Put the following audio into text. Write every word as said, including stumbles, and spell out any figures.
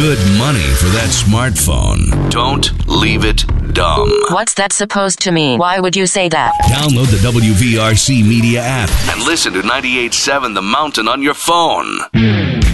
good money for that smartphone. Don't leave it dumb. What's that supposed to mean? Why would you say that? Download the W V R C Media app and listen to ninety-eight point seven The Mountain on your phone.